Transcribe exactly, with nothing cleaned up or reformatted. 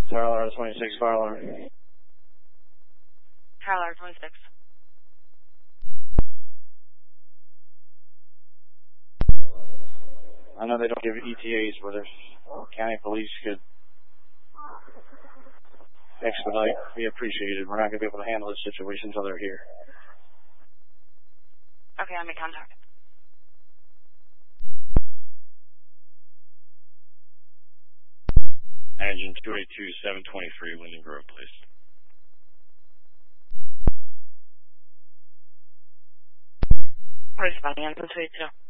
Fire alarm twenty-six, fire alarm. Fire alarm twenty-six. I know they don't give E T As, but if county police could expedite, be appreciated. We're not going to be able to handle this situation until they're here. Okay, I'll make contact. Engine two eighty-two, seven twenty-three, Linden Grove, please. Responding on two eighty-two.